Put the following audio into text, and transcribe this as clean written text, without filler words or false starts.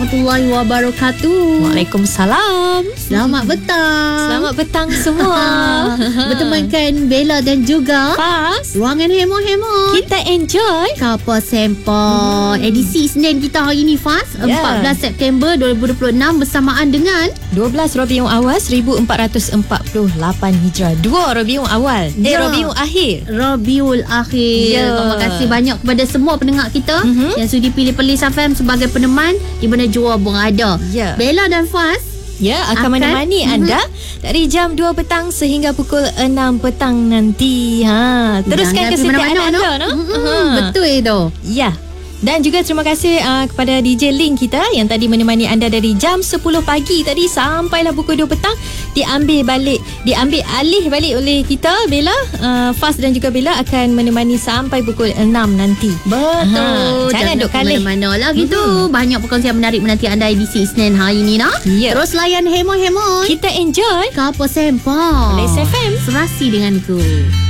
Warahmatullahi wabarakatuh. Waalaikumsalam. Selamat petang. Selamat petang semua. Bertemankan Bella dan juga Faz. Ruangan Hemo-Hemo. Kita enjoy Kapal Sempot. Edisi Isnin kita hari ni, Faz. 14 September 2026 bersamaan dengan 12 Rabiul Awal 1448 Hijrah. 2 Rabiul Awal. Rabiul Akhir. Rabiul Akhir. Terima kasih banyak kepada semua pendengar kita yang sudi pilih Perlis FM sebagai peneman di mana jua berada. Bella dan Faz akan menemani anda dari jam 2 petang sehingga pukul 6 petang nanti. Teruskan kesetiaan anda. Betul itu. Ya. Dan juga terima kasih kepada DJ Link kita yang tadi menemani anda dari jam 10 pagi tadi sampailah pukul 2 petang. Diambil alih balik oleh kita, Bella. Faz dan juga Bella akan menemani sampai pukul 6 nanti. Betul. Jangan duk kalih mana lah gitu. Banyak perkongsian menarik menanti anda edisi Isnin hari ni nak. Terus layan Hemo-Hemo. Kita enjoy Kapal Sempot. Perlis FM. Serasi denganku.